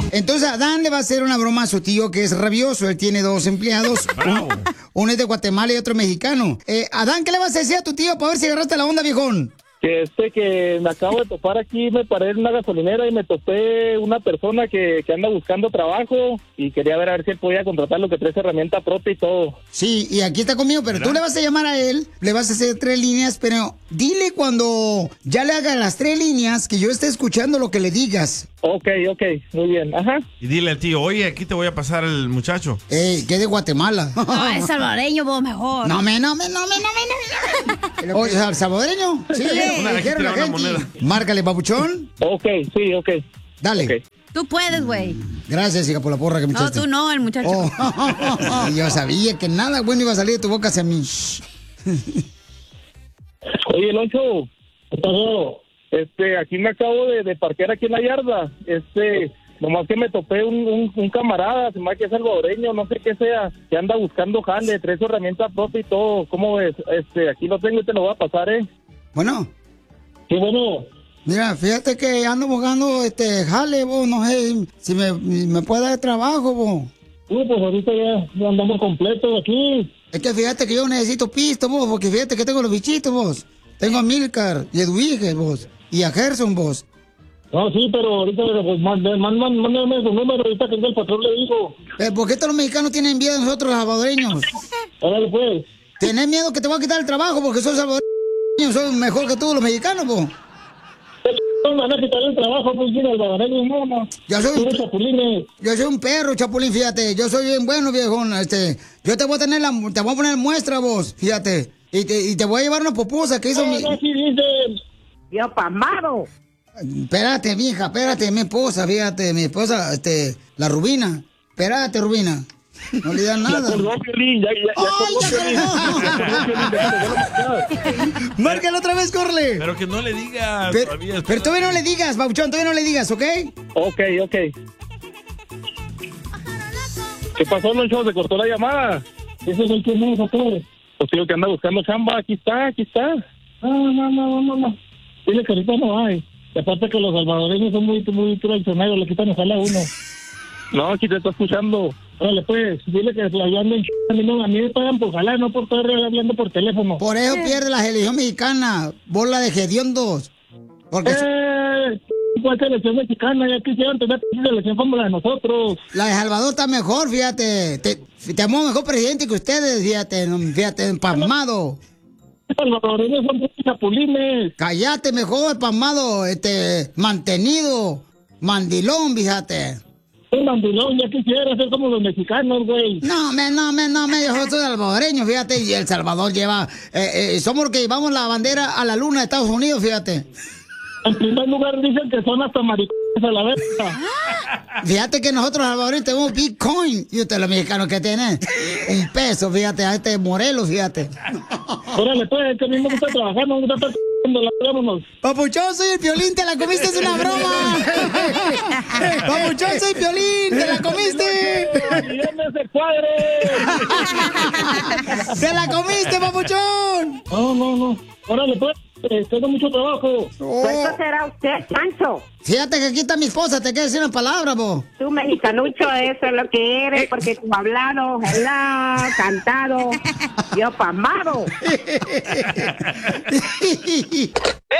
Entonces Adán le va a hacer una broma a su tío que es rabioso. Él tiene 2 empleados. Uno es de Guatemala y otro mexicano. Adán, ¿qué le vas a decir a tu tío para ver si agarraste la onda, viejón? Que me acabo de topar aquí, me paré en una gasolinera y me topé una persona que anda buscando trabajo y quería ver a ver si él podía contratar lo que trae herramienta propia y todo. Sí, y aquí está conmigo, pero tú le vas a llamar a él, le vas a hacer 3 líneas, pero dile cuando ya le haga las 3 líneas que yo esté escuchando lo que le digas. Ok, muy bien, ajá. Y dile al tío, oye, aquí te voy a pasar el muchacho. Que es de Guatemala. No, es salvadoreño, vos mejor. No. Oye, ¿salvadoreño? Sí, quiero la gente. Márcale, papuchón. Ok. Dale. Okay. Tú puedes, güey. Gracias, hija, por la porra que me echaste. No, tú no, el muchacho. Yo sabía que nada bueno iba a salir de tu boca hacia mí. Oye, Loncho, ¿qué pasó? Aquí me acabo de parquear aquí en la yarda. Nomás que me topé un camarada, se me hace que es salvadoreño, no sé qué sea, que anda buscando jale, trae su herramienta propia y todo. ¿Cómo ves? Aquí lo tengo y te lo voy a pasar, Bueno. Qué bueno. Mira, fíjate que ando buscando jale, vos, no sé si me puede dar trabajo, vos. Pues ahorita ya andamos completos aquí. Es que fíjate que yo necesito pisto, vos, porque fíjate que tengo los bichitos, vos. Tengo a Milcar y a Edwige, vos, y a Gerson, vos. No, sí, pero ahorita pues, mándame su número, ahorita que el patrón le digo. ¿Por qué todos los mexicanos tienen miedo de nosotros, los salvadoreños? Órale, pues. ¿Tenés miedo que te voy a quitar el trabajo porque soy salvadoreño? Soy mejor que todos los mexicanos, vos. No van a quitar el trabajo, pues, mira, salvadoreño, no. Yo soy un perro, chapulín, fíjate. Yo soy bien bueno, viejón. Yo te voy a poner muestra, vos, fíjate. Y te voy a llevar una pupusa que hizo mi... No, sí dicen. Yo pasmado. Espérate, mija, espérate, mi esposa, fíjate, mi esposa, la Rubina. Espérate, Rubina. No le dan nada. Ya colgó Piolín, Márcalo otra vez, corre. Pero que no le digas. Pero todavía no le digas, Bauchón, todavía no le digas, ¿ok? Ok. ¿Qué pasó, Loncho? ¿Se cortó la llamada? ¿Ese es el que me dijo todo? Pues digo que anda buscando chamba, aquí está. No. Dile que ahorita no hay. Y aparte que los salvadoreños son muy traicioneros, le quitan el jale a uno. No, aquí te está escuchando. Órale, pues, dile que la llamen. A mí me pagan por jalar, no por estar hablando por teléfono. Por eso pierde la selección mexicana, bola de hediondos. Porque ¿cuál selección mexicana? Ya quisieran tener selección como la de nosotros. La de Salvador está mejor, fíjate. Tenemos mejor presidente que ustedes, fíjate, empasmado. Los salvadoreños son chapulines. Cállate mejor, empasmado, mantenido, mandilón, fíjate. Un mandilón, ya quisiera ser como los mexicanos, güey. No, yo soy salvadoreño, fíjate, y El Salvador lleva, somos los que llevamos la bandera a la luna de Estados Unidos, fíjate. En primer lugar dicen que son hasta maricones a la verga. Fíjate que nosotros los salvadoreños tenemos Bitcoin, y ustedes los mexicanos que tienen un peso, fíjate, a Morelos, fíjate. Órale, pues, que a mí me gusta trabajar, no me gusta estar vámonos. Papuchón, soy el Piolín, te la comiste, es una broma. Papuchón, soy Piolín, te la comiste. ¡Ese cuadre! ¡Te la comiste, papuchón! No. Órale, pues, tengo mucho trabajo. ¿Cuánto será usted, Chancho? Fíjate que aquí está mi esposa, te quiero decir una palabra, vos. Tú, mexicanucho, eso es lo que eres, porque tú hablado, cantado, yo pasmado.